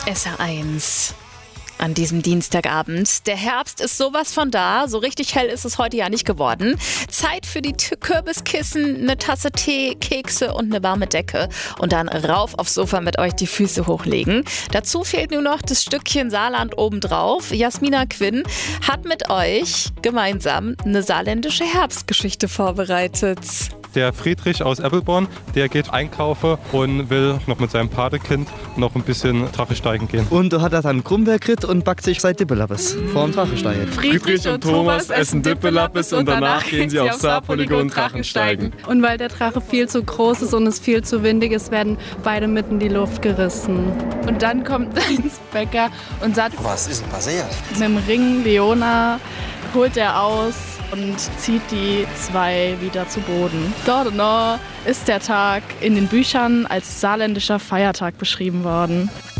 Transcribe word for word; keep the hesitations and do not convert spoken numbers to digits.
S R eins. An diesem Dienstagabend. Der Herbst ist sowas von da. So richtig hell ist es heute ja nicht geworden. Zeit für die T- Kürbiskissen, eine Tasse Tee, Kekse und eine warme Decke. Und dann rauf aufs Sofa mit euch die Füße hochlegen. Dazu fehlt nur noch das Stückchen Saarland obendrauf. Jasmina Quinn hat mit euch gemeinsam eine saarländische Herbstgeschichte vorbereitet. Der Friedrich aus Eppelborn, der geht einkaufen und will noch mit seinem Patekind noch ein bisschen Drache steigen gehen. Und da hat er dann Krummbergritt und backt sich seit Dippelappes mm. vor dem Drachensteigen. Friedrich und Thomas essen Dippelappes und danach gehen sie aufs Saarpolygon Drachensteigen. Und weil der Drache viel zu groß ist und es viel zu windig ist, werden beide mitten in die Luft gerissen. Und dann kommt Heinz Becker und sagt, was ist denn passiert? Mit dem Ring Leona holt er aus und zieht die zwei wieder zu Boden. Dort noch ist der Tag in den Büchern als saarländischer Feiertag beschrieben worden.